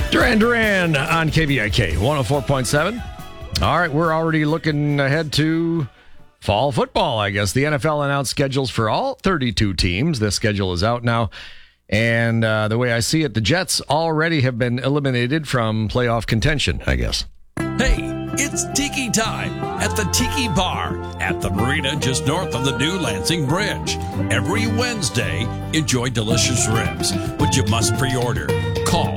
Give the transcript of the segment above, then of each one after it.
Duran Duran on KVIK 104.7. All right, we're already looking ahead to fall football, I guess. The NFL announced schedules for all 32 teams. This schedule is out now. And the way I see it, the Jets already have been eliminated from playoff contention, I guess. Hey, it's Tiki time at the Tiki Bar at the marina just north of the new Lansing Bridge. Every Wednesday, enjoy delicious ribs, but you must pre-order. Call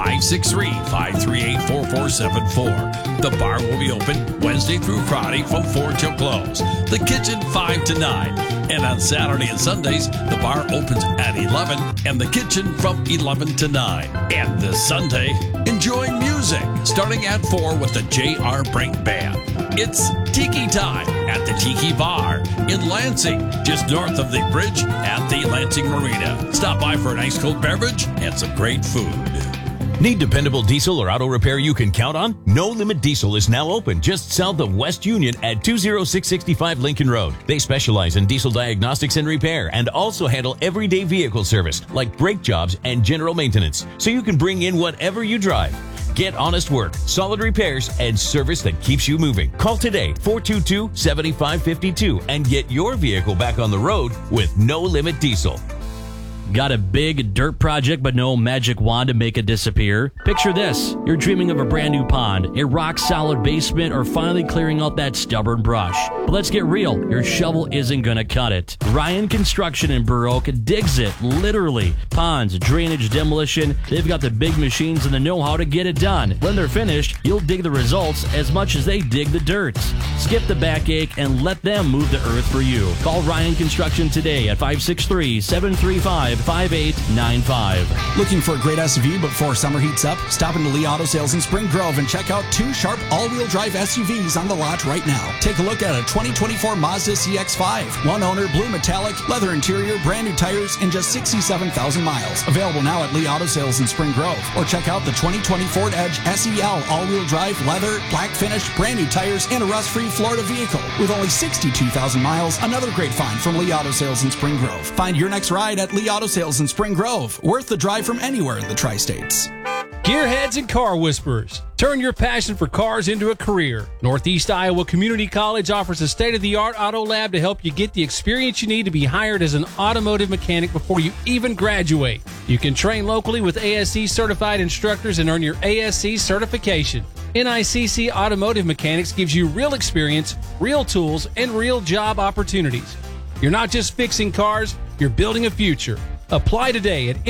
563-538-4474. The bar will be open Wednesday through Friday from 4 till close. The kitchen 5 to 9. And on Saturday and Sundays, the bar opens at 11 and the kitchen from 11 to 9. And this Sunday, enjoy music starting at 4 with the J.R. Brink Band. It's Tiki time at the Tiki Bar in Lansing, just north of the bridge at the Lansing Marina. Stop by for an ice cold beverage and some great food. Need dependable diesel or auto repair you can count on? No Limit Diesel is now open just south of West Union at 20665 Lincoln Road. They specialize in diesel diagnostics and repair and also handle everyday vehicle service like brake jobs and general maintenance, so you can bring in whatever you drive. Get honest work, solid repairs, and service that keeps you moving. Call today, 422-7552, and get your vehicle back on the road with No Limit Diesel. Got a big dirt project but no magic wand to make it disappear? Picture this. You're dreaming of a brand new pond, a rock-solid basement, or finally clearing out that stubborn brush. But let's get real. Your shovel isn't going to cut it. Ryan Construction in Burr Oak digs it, literally. Ponds, drainage, demolition, they've got the big machines and the know-how to get it done. When they're finished, you'll dig the results as much as they dig the dirt. Skip the backache and let them move the earth for you. Call Ryan Construction today at 563-735-5895. Looking for a great SUV before summer heats up? Stop into Lee Auto Sales in Spring Grove and check out 2 sharp all-wheel drive SUVs on the lot right now. Take a look at a 2024 Mazda CX-5. One owner, blue metallic, leather interior, brand new tires, and just 67,000 miles. Available now at Lee Auto Sales in Spring Grove. Or check out the 2020 Ford Edge SEL all-wheel drive, leather, black finish, brand new tires, and a rust-free Florida vehicle. With only 62,000 miles, another great find from Lee Auto Sales in Spring Grove. Find your next ride at Lee Auto Sales in Spring Grove. Worth the drive from anywhere in the Tri-States. Gearheads and car whisperers. Turn your passion for cars into a career. Northeast Iowa Community College offers a state-of-the-art auto lab to help you get the experience you need to be hired as an automotive mechanic before you even graduate. You can train locally with ASE certified instructors and earn your ASE certification. NICC Automotive Mechanics gives you real experience, real tools, and real job opportunities. You're not just fixing cars, you're building a future. Apply today at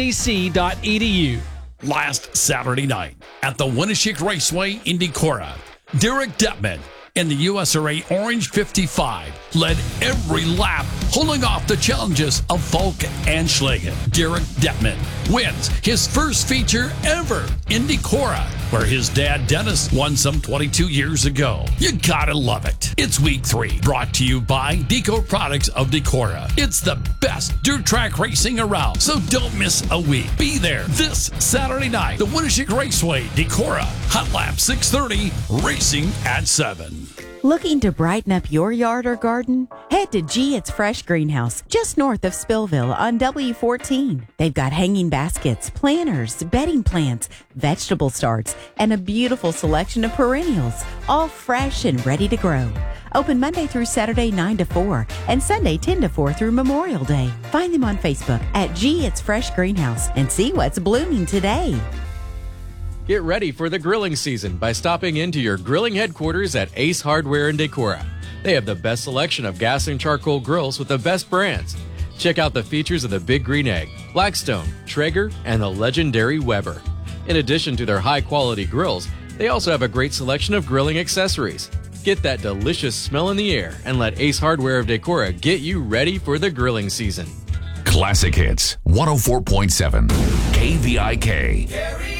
nicc.edu. Last Saturday night at the Winneshiek Raceway in Decorah, Derek Detman in the USRA Orange 55 led every lap, holding off the challenges of Volk and Schlagen. Derek Detman wins his first feature ever in Decorah, where his dad Dennis won some 22 years ago. You gotta love it. It's week 3, brought to you by Deco Products of Decorah. It's the best dirt track racing around, so don't miss a week. Be there this Saturday night, the Winneshiek Raceway, Decorah. Hot lap 6:30, racing at 7. Looking to brighten up your yard or garden? Head to G It's Fresh Greenhouse, just north of Spillville on W14. They've got hanging baskets, planters, bedding plants, vegetable starts, and a beautiful selection of perennials, all fresh and ready to grow. Open Monday through Saturday 9 to 4 and Sunday 10 to 4 through Memorial Day. Find them on Facebook at G It's Fresh Greenhouse and see what's blooming today. Get ready for the grilling season by stopping into your grilling headquarters at Ace Hardware in Decorah. They have the best selection of gas and charcoal grills with the best brands. Check out the features of the Big Green Egg, Blackstone, Traeger, and the legendary Weber. In addition to their high-quality grills, they also have a great selection of grilling accessories. Get that delicious smell in the air and let Ace Hardware of Decorah get you ready for the grilling season. Classic Hits 104.7 KVIK.